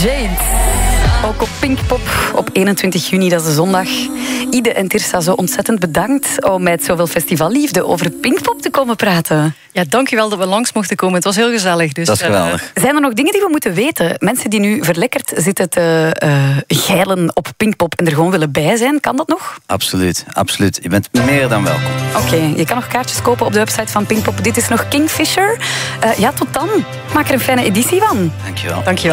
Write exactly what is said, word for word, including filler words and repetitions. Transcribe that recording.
Jade. Ook op Pinkpop op eenentwintig juni, dat is de zondag. Ide en Tirsa, zo ontzettend bedankt om met zoveel festivalliefde over Pinkpop te komen praten. Ja, dankjewel dat we langs mochten komen. Het was heel gezellig. Dus, dat is geweldig. Uh, Zijn er nog dingen die we moeten weten? Mensen die nu verlekkerd zitten te uh, geilen op Pinkpop en er gewoon willen bij zijn, kan dat nog? Absoluut, absoluut. Je bent meer dan welkom. Oké, okay, je kan nog kaartjes kopen op de website van Pinkpop. Dit is nog Kingfisher. Uh, ja, tot dan. Maak er een fijne editie van. Dankjewel. Dankjewel.